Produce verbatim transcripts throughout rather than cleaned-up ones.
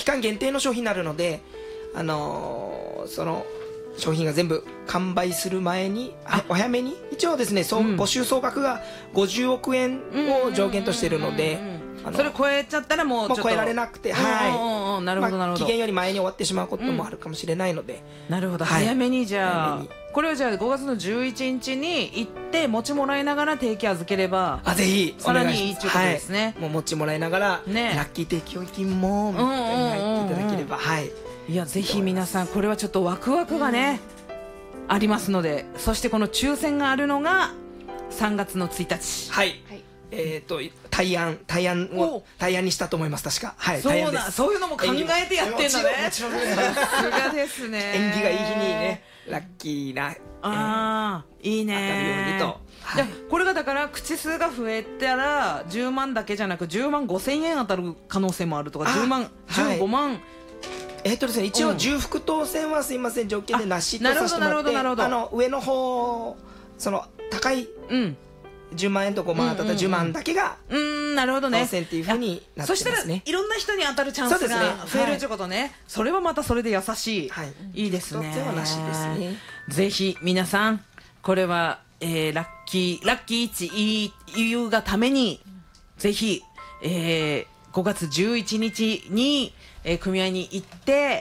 期間限定の商品になるので、あのー、その商品が全部完売する前にお早めに一応ですね、総、うん、募集総額がごじゅうおくえんを上限としているので、 それ超えちゃったらもうちょっともう超えられなくて、はい、なるほどなるほど、 期限より前に終わってしまうこともあるかもしれないので、 うん、なるほど、はい、早めにじゃあこれをじゃあごがつのじゅういちにちに行って持ちもらいながら定期預ければ、 あ、ぜひさらにいいということですね、 はい、もう持ちもらいながら、ね、ラッキー定期預金もみたいに入っていただければ、はい、 いやぜひ皆さんこれはちょっとワクワクがね、うん、ありますので、そしてこの抽選があるのがさんがつのついたち、 はい、はい、えーと対案対案を対案にしたと思います、確か、はい、 そうだ、そういうのも考えてやってんだね、 もちろん、もちろんさすがですね、 縁起がいい日にね、ラッキーな、 あー、いいね、 当たるようにと、 はい、これがだから口数が増えたらじゅうまんだけじゃなくじゅうまんごせんえん当たる可能性もあるとか、じゅうまん、じゅうごまん、はい、 えーとですね、一応重複当選はすいません条件でなしとさせてもらって、あの上の方、その高い、うん、じゅうまんえんとごまん当たったじゅうまんだけが当選っていうふうになってますね。 そしたらいろんな人に当たるチャンスが増えるということね。それはまたそれで優しい、はい、いいですね。 当選はなしですね。 ぜひ皆さんこれは、えー、ラッキーラッキーいちいいがためにぜひ、えー、ごがつじゅういちにちに、えー、組合に行って、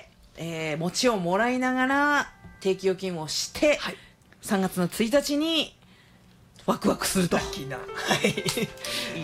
えー、餅をもらいながら定期預金をして、はい、さんがつのついたちにワクワクすると。 ラッキーな、はい、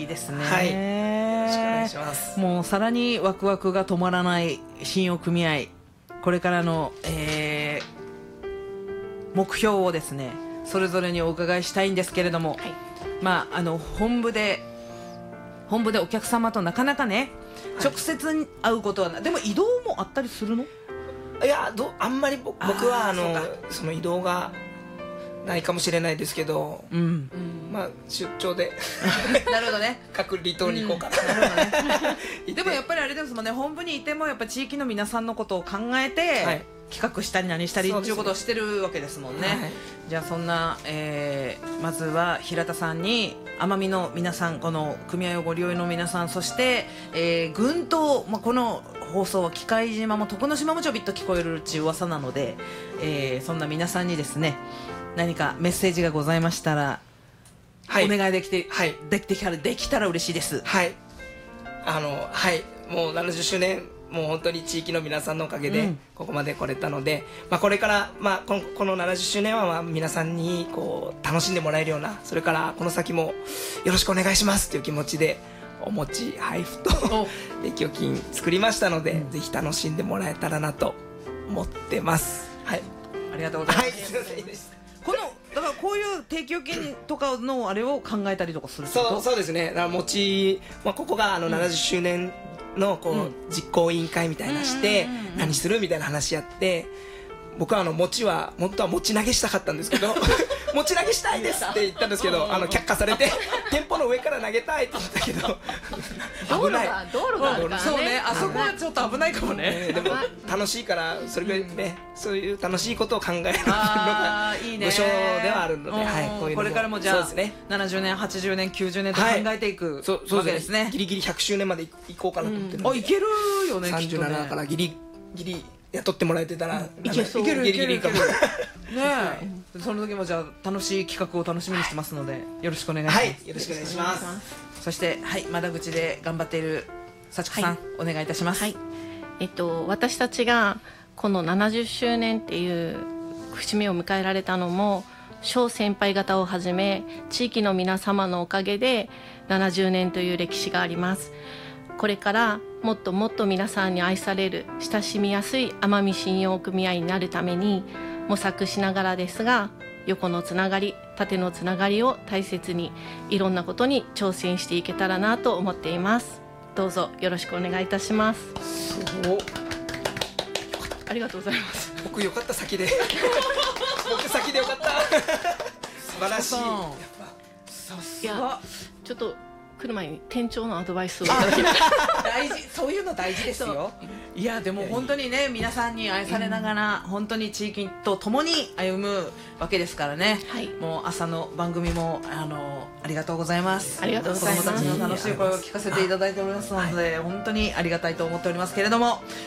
いいですね、 はい、よろしくお願いします。 もうさらにワクワクが止まらない信用組合、これからの、えー、目標をですねそれぞれにお伺いしたいんですけれども、はい、まああの本部で本部でお客様となかなかね、はい、直接会うことはない。でも移動もあったりするの？ いや、どあんまり僕はあのその移動がないかもしれないですけど、うん、まあ出張でなるほどね、 各離島に行こうかな、 うん、でもやっぱりあれですもんね、本部にいてもやっぱ地域の皆さんのことを考えて、はい、企画したり何したりっていうことをしてるわけですもんね、はい、じゃあそんな、えー、まずは平田さんに奄美の皆さん、この組合をご利用の皆さん、そして、えー、群島、まあ、この放送は喜界島も徳之島もちょびっと聞こえるうち噂なので、えー、そんな皆さんにですね何かメッセージがございましたら、はい、お願いできて、はい、できてきたらできたら嬉しいです。 はい、あのはいもうななじゅっしゅうねん、もう本当に地域の皆さんのおかげでここまで来れたので、うん、まあ、これから、まあ、この、このななじゅっしゅうねんはまあ皆さんにこう楽しんでもらえるような、それからこの先もよろしくお願いしますという気持ちでお餅配布と定期預金作りましたので、うん、ぜひ楽しんでもらえたらなと思ってます。はい、 ありがとうございます。はい、 すいませんでした。 このだからこういう定期預金とかのあれを考えたりとかすると、そうそうですね。だから餅、まあ、ここがあのななじゅっしゅうねんのこう、うん、実行委員会みたいなして何するみたいな話やって、僕はあの餅は本当は餅投げしたかったんですけど餅投げしたいですって言ったんですけど、あの却下されて店舗の上から投げたいって言ったけど危ない、道路があるからね、 そうね、あそこはちょっと危ないかもね、 でも楽しいからそれぐらいね、そういう楽しいことを考えるのが部署ではあるので、はい、こういうのもこれからもじゃあななじゅうねんはちじゅうねんきゅうじゅうねんと考えていくわけですね。 ギリギリひゃくしゅうねんまで行こうかなと思ってるので、 あ、いけるよね、 さんじゅうななからギリギリ雇ってもらえてたらいけそう、いけるいけるいけるねえ、その時もじゃあ楽しい企画を楽しみにしてますのでよろしくお願いします。 はい、よろしくお願いします。 そしてはい、窓口で頑張っている幸子さん、はい、お願いいたします。 はい、えっと私たちがこのななじゅっしゅうねんっていう節目を迎えられたのも小先輩方をはじめ地域の皆様のおかげでななじゅうねんという歴史があります。これからもっともっと皆さんに愛される親しみやすい奄美信用組合になるために模索しながらですが、横のつながり縦のつながりを大切にいろんなことに挑戦していけたらなと思っています。どうぞよろしくお願いいたします。 お、 ありがとうございます。 僕よかった先で僕先でよかった素晴らしい。やっぱさすが。 ちょっと来る前に店長のアドバイスをいただき大事、そういうの大事ですよ。いやでも本当にね、皆さんに愛されながら、うん、本当に地域と共に歩むわけですからね、はい、もう朝の番組もあのありがとうございます。 ありがとうございます。 子供たちの楽しい声を聞かせていただいておりますので、はい、本当にありがたいと思っておりますけれども、